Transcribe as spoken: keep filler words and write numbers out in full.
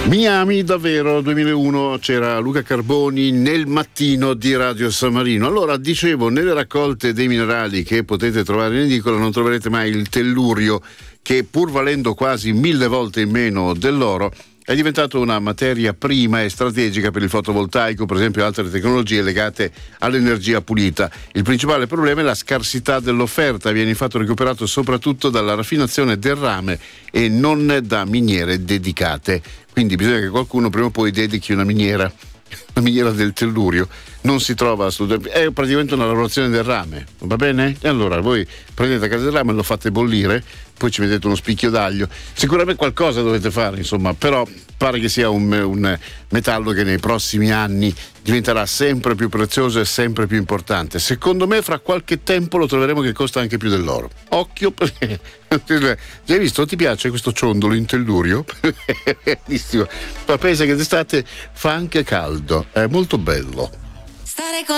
Miami davvero duemilauno, c'era Luca Carboni nel mattino di Radio San Marino. Allora, dicevo, nelle raccolte dei minerali che potete trovare in edicola non troverete mai il tellurio, che pur valendo quasi mille volte in meno dell'oro è diventato una materia prima e strategica per il fotovoltaico, per esempio, e altre tecnologie legate all'energia pulita. Il principale problema è la scarsità dell'offerta, viene infatti recuperato soprattutto dalla raffinazione del rame e non da miniere dedicate. Quindi bisogna che qualcuno prima o poi dedichi una miniera, una miniera del tellurio. Non si trova assolutamente, è praticamente una lavorazione del rame, va bene? E allora voi prendete a casa del rame, lo fate bollire, poi ci mettete uno spicchio d'aglio. Sicuramente qualcosa dovete fare, insomma, però pare che sia un, un metallo che nei prossimi anni diventerà sempre più prezioso e sempre più importante. Secondo me fra qualche tempo lo troveremo che costa anche più dell'oro. Occhio, perché hai visto? Ti piace questo ciondolo in tellurio? Bellissimo. Ma pensa che d'estate fa anche caldo, è molto bello. Stare con